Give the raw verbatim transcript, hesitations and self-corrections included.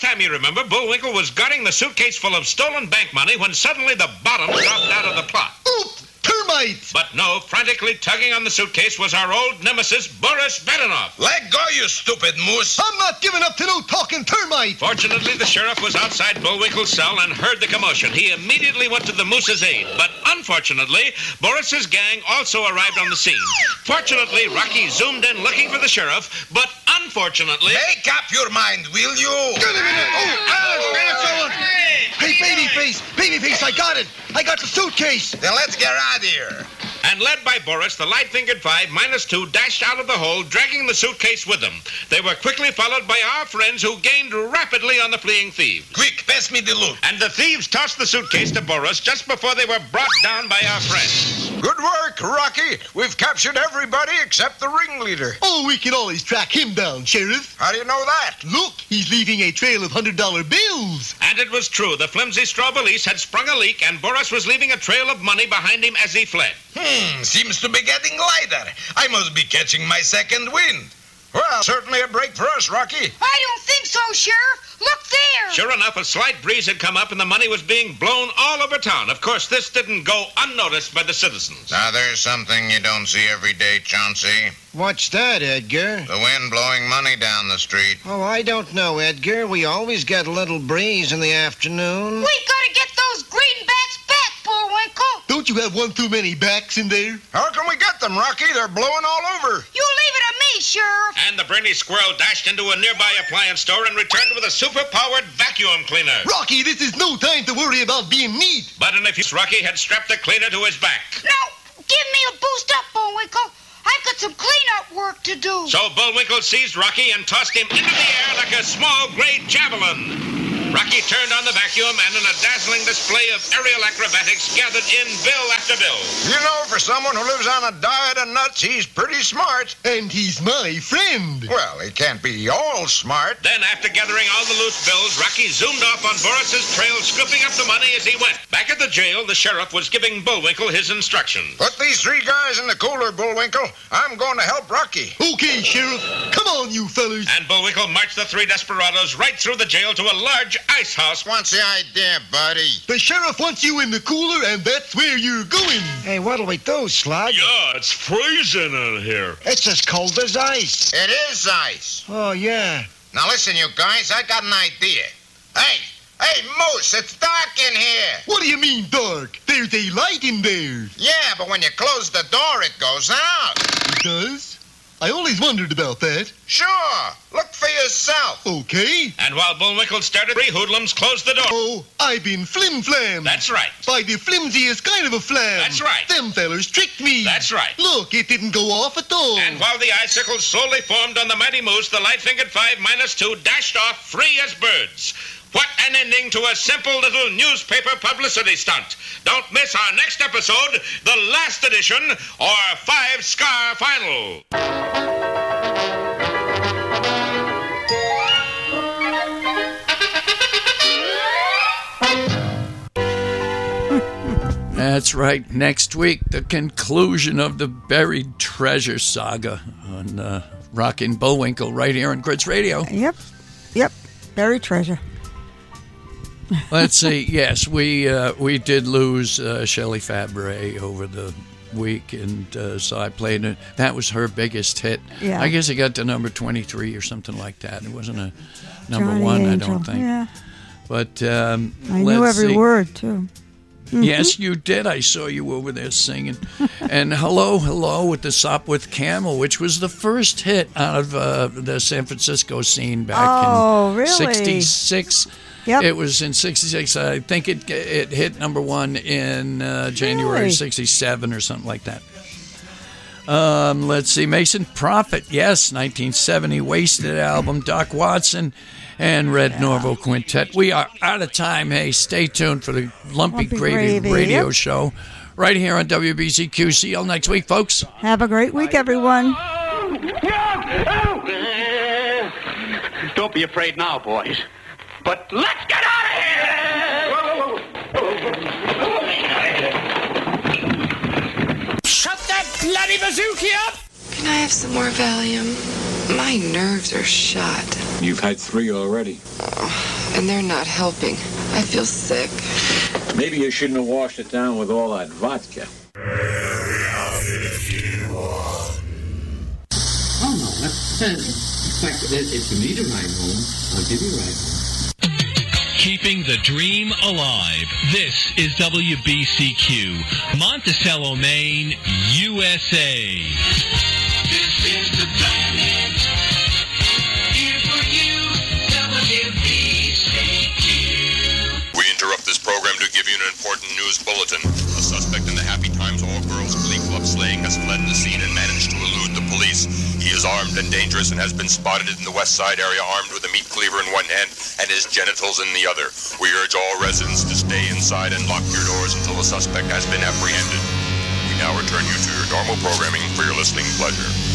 time, you remember, Bullwinkle was guarding the suitcase full of stolen bank money when suddenly the bottom dropped out of the plot. Oop! Termites! But no, frantically tugging on the suitcase was our old nemesis, Boris Badenov. Let go, you stupid moose. I'm not giving up to no talking termite. Fortunately, the sheriff was outside Bullwinkle's cell and heard the commotion. He immediately went to the moose's aid. But unfortunately, Boris's gang also arrived on the scene. Fortunately, Rocky zoomed in looking for the sheriff, but unfortunately... Make up your mind, will you? Get him in there. Oh, Alice, penicillin. Hey, Babyface, Babyface, I got it. I got the suitcase. Then let's get out of here. And led by Boris, the light-fingered five, minus two, dashed out of the hole, dragging the suitcase with them. They were quickly followed by our friends, who gained rapidly on the fleeing thieves. Quick, pass me the loot. And the thieves tossed the suitcase to Boris just before they were brought down by our friends. Good work, Rocky. We've captured everybody except the ringleader. Oh, we can always track him down, Sheriff. How do you know that? Look, he's leaving a trail of one hundred dollar bills. And it was true. The flimsy straw valise had sprung a leak, and Boris was leaving a trail of money behind him as he fled. Hmm, seems to be getting lighter. I must be catching my second wind. Well, certainly a break for us, Rocky. I don't think so, Sheriff. Look there. Sure enough, a slight breeze had come up and the money was being blown all over town. Of course, this didn't go unnoticed by the citizens. Now, there's something you don't see every day, Chauncey. What's that, Edgar? The wind blowing money down the street. Oh, I don't know, Edgar. We always get a little breeze in the afternoon. We gotta get those greenbacks back, Bullwinkle. Don't you have one too many backs in there? How can we get them, Rocky? They're blowing all over. You leave it to me, Sheriff. And the brainy squirrel dashed into a nearby appliance store and returned with a super-powered vacuum cleaner. Rocky, this is no time to worry about being neat. But in a few, Rocky had strapped the cleaner to his back. Now, give me a boost up, Bullwinkle. I've got some cleanup work to do. So Bullwinkle seized Rocky and tossed him into the air like a small gray javelin. Rocky turned on the vacuum, and in a dazzling display of aerial acrobatics, gathered in bill after bill. You know, for someone who lives on a diet of nuts, he's pretty smart. And he's my friend. Well, he can't be all smart. Then, after gathering all the loose bills, Rocky zoomed off on Boris's trail, scooping up the money as he went. Back at the jail, the sheriff was giving Bullwinkle his instructions. Put these three guys in the cooler, Bullwinkle. I'm going to help Rocky. Okay, Sheriff. Come on, you fellas. And Bullwinkle marched the three desperados right through the jail to a large ice house. What's the idea, buddy? The sheriff wants you in the cooler, and that's where you're going. Hey, what'll we do, Slug? Yeah, it's freezing in here. It's as cold as ice. It is ice. Oh, yeah. Now listen, you guys, I got an idea. Hey, hey, Moose, it's dark in here. What do you mean, dark? There's a light in there. Yeah, but when you close the door, it goes out. It does? I always wondered about that. Sure. Look for yourself. Okay. And while Bullwinkle started, three hoodlums closed the door. Oh, I've been flim-flam. That's right. By the flimsiest kind of a flam. That's right. Them fellers tricked me. That's right. Look, it didn't go off at all. And while the icicles slowly formed on the mighty moose, the light-fingered five minus two dashed off free as birds. What an ending to a simple little newspaper publicity stunt. Don't miss our next episode, the last edition, or Five Scar Final. That's right. Next week, the conclusion of the buried treasure saga on uh, Rockin' Bullwinkle right here on Grits Radio. Yep. Yep. Buried treasure. Let's see. Yes, we uh, we did lose uh, Shelley Fabre over the week, and uh, so I played it. That was her biggest hit. Yeah. I guess it got to number twenty-three or something like that. It wasn't a number Johnny one, Angel. I don't think. Yeah. But um, I knew let's every see. word, too. Mm-hmm. Yes, you did. I saw you over there singing. And Hello, Hello with the Sopwith Camel, which was the first hit out of uh, the San Francisco scene back Oh, in really? sixty-six. Yep. It was in sixty-six. I think it it hit number one in uh, January Really? sixty-seven or something like that. Um, let's see. Mason Prophet, yes, nineteen seventy. Wasted album. Doc Watson and Red Norvo Quintet. We are out of time. Hey, stay tuned for the Lumpy, Lumpy Gravy, Gravy, radio yep. show right here on W B C Q. See you all next week, folks. Have a great week, everyone. Don't be afraid now, boys. But let's get out of here! Shut that bloody bazooki up! Can I have some more Valium? My nerves are shot. You've had three already. Oh. and they're not helping. I feel sick. Maybe you shouldn't have washed it down with all that vodka. Oh, no. That's, in fact, if you need a ride home, I'll give you a ride home. Keeping the dream alive. This is W B C Q, Monticello, Maine, U S A. This is the planet. Here for you, W B C Q. We interrupt this program to give you an important news bulletin. A suspect in the Happy Times All-Girls Glee Club slaying has fled the scene and managed to elude the police. He is armed and dangerous and has been spotted in the West Side area armed with a meat cleaver in one hand and his genitals in the other. We urge all residents to stay inside and lock your doors until the suspect has been apprehended. We now return you to your normal programming for your listening pleasure.